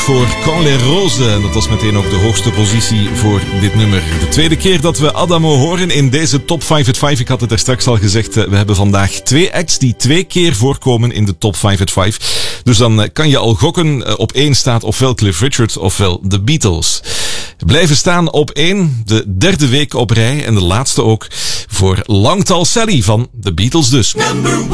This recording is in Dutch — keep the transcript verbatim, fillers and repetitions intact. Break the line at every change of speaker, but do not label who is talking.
Voor Quand les Roses. En dat was meteen ook de hoogste positie voor dit nummer. De tweede keer dat we Adamo horen in deze Top vijf at vijf. Ik had het er straks al gezegd. We hebben vandaag twee acts die twee keer voorkomen in de Top vijf at vijf. Dus dan kan je al gokken. Op één staat ofwel Cliff Richard ofwel de Beatles. Blijven staan op één. De derde week op rij. En de laatste ook voor Langtal Sally van de Beatles dus.